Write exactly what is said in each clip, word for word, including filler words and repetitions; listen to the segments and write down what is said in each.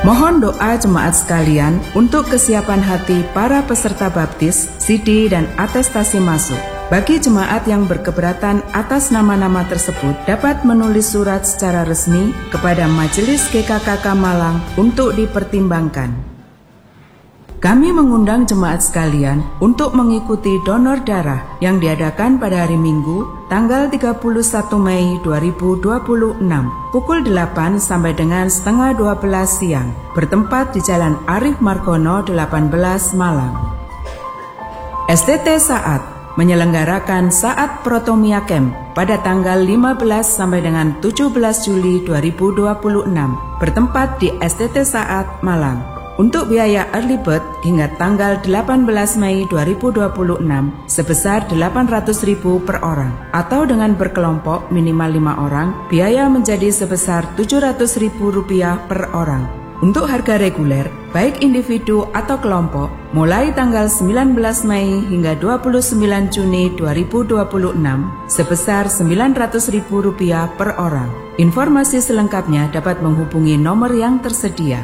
Mohon doa jemaat sekalian untuk kesiapan hati para peserta baptis, C D, dan atestasi masuk. Bagi jemaat yang berkeberatan atas nama-nama tersebut dapat menulis surat secara resmi kepada Majelis G K K K Malang untuk dipertimbangkan. Kami mengundang jemaat sekalian untuk mengikuti donor darah yang diadakan pada hari Minggu, tanggal tiga puluh satu Mei dua ribu dua puluh enam, pukul delapan sampai dengan setengah dua belas siang, bertempat di Jalan Arif Margono delapan belas Malang. S T T Saat menyelenggarakan Saat Protomia Camp pada tanggal lima belas sampai dengan tujuh belas Juli dua ribu dua puluh enam, bertempat di S T T Saat Malang. Untuk biaya early bird hingga tanggal delapan belas Mei dua ribu dua puluh enam sebesar delapan ratus ribu per orang, atau dengan berkelompok minimal lima orang, biaya menjadi sebesar tujuh ratus ribu rupiah per orang. Untuk harga reguler, baik individu atau kelompok, mulai tanggal sembilan belas Mei hingga dua puluh sembilan Juni dua ribu dua puluh enam sebesar sembilan ratus ribu rupiah per orang. Informasi selengkapnya dapat menghubungi nomor yang tersedia.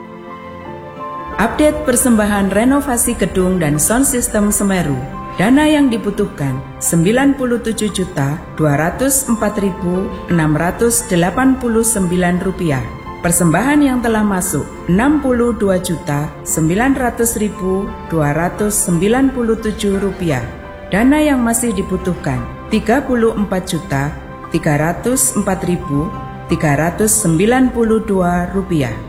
Update persembahan renovasi gedung dan sound system Semeru. Dana yang dibutuhkan sembilan puluh tujuh juta dua ratus empat ribu enam ratus delapan puluh sembilan rupiah. Persembahan yang telah masuk enam puluh dua juta sembilan ratus ribu dua ratus sembilan puluh tujuh rupiah. Dana yang masih dibutuhkan tiga puluh empat juta tiga ratus empat ribu tiga ratus sembilan puluh dua rupiah.